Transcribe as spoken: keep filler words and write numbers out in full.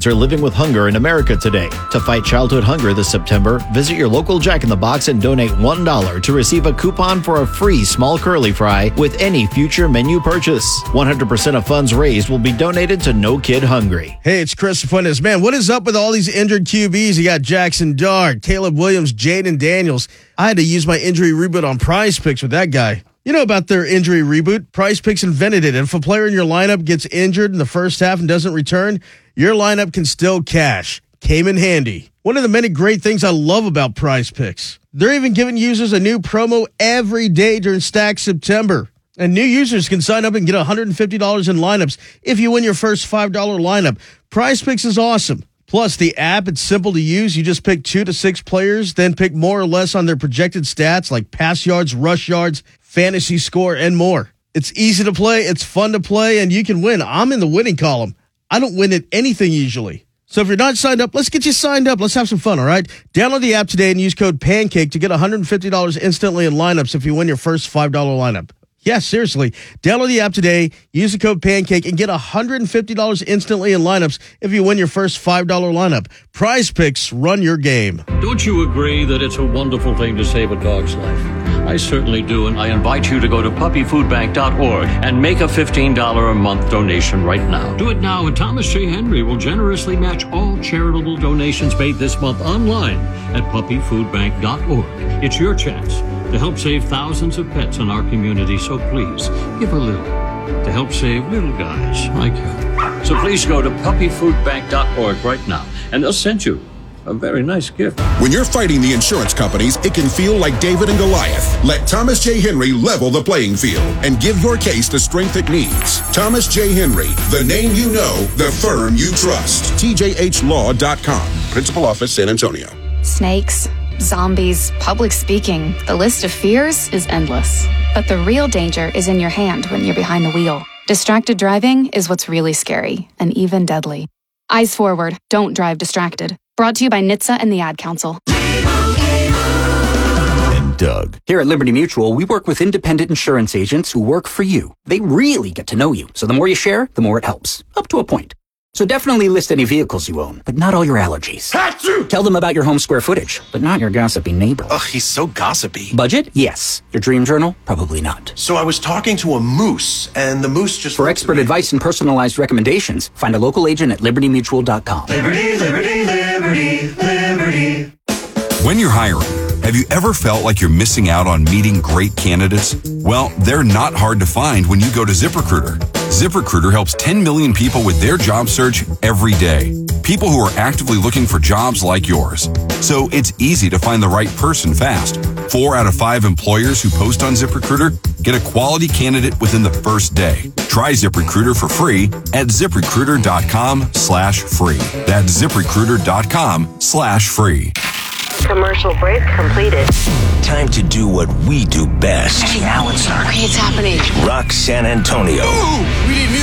kids are living with hunger in America today. To fight childhood hunger this September, visit your local Jack in the Box and donate one dollar to receive a coupon for a free small curly fry with any future menu purchase. one hundred percent of funds raised will be donated to No Kid Hungry. Hey, it's Chris Fuentes. Man, what is up with all these injured Q Bs? You got Jackson Dart, Caleb Williams, Jaden Daniels. I had to use my injury reboot on Prize Picks with that guy. You know about their injury reboot? Prize Picks invented it. If a player in your lineup gets injured in the first half and doesn't return, your lineup can still cash. Came in handy. One of the many great things I love about Prize Picks. They're even giving users a new promo every day during Stack September. And new users can sign up and get one hundred fifty dollars in lineups if you win your first five dollar lineup. Prize Picks is awesome. Plus, the app, it's simple to use. You just pick two to six players, then pick more or less on their projected stats like pass yards, rush yards, fantasy score, and more. It's easy to play, it's fun to play, and you can win. I'm in the winning column. I don't win at anything usually. So if you're not signed up, let's get you signed up. Let's have some fun, all right? Download the app today and use code PANCAKE to get one hundred fifty dollars instantly in lineups if you win your first five dollar lineup. Yeah, seriously. Download the app today, use the code PANCAKE, and get one hundred fifty dollars instantly in lineups if you win your first five dollar lineup. Prize Picks, run your game. Don't you agree that it's a wonderful thing to save a dog's life? I certainly do, and I invite you to go to puppy food bank dot org and make a fifteen dollars a month donation right now. Do it now, and Thomas J. Henry will generously match all charitable donations made this month online at puppy food bank dot org. It's your chance to help save thousands of pets in our community, so please give a little to help save little guys like you. So please go to puppy food bank dot org right now, and they'll send you a very nice gift. When you're fighting the insurance companies, it can feel like David and Goliath. Let Thomas J. Henry level the playing field and give your case the strength it needs. Thomas J. Henry, the name you know, the firm you trust. T J H law dot com. Principal Office, San Antonio. Snakes, zombies, public speaking. The list of fears is endless. But the real danger is in your hand when you're behind the wheel. Distracted driving is what's really scary and even deadly. Eyes forward. Don't drive distracted. Brought to you by N H T S A and the Ad Council. And Doug. Here at Liberty Mutual, we work with independent insurance agents who work for you. They really get to know you, so the more you share, the more it helps. Up to a point. So definitely list any vehicles you own, but not all your allergies. Achoo! Tell them about your home square footage, but not your gossipy neighbor. Ugh, he's so gossipy. Budget? Yes. Your dream journal? Probably not. So I was talking to a moose, and the moose just... For expert advice and personalized recommendations, find a local agent at liberty mutual dot com. Liberty, liberty, liberty, liberty. When you're hiring, have you ever felt like you're missing out on meeting great candidates? Well, they're not hard to find when you go to ZipRecruiter. ZipRecruiter helps ten million people with their job search every day. People who are actively looking for jobs like yours. So it's easy to find the right person fast. Four out of five employers who post on ZipRecruiter get a quality candidate within the first day. Try ZipRecruiter for free at ZipRecruiter.com slash free. That's ZipRecruiter.com slash free. Commercial break completed. Time to do what we do best. Hey, Alan, sorry. It's happening. Rock San Antonio. Ooh, we need music.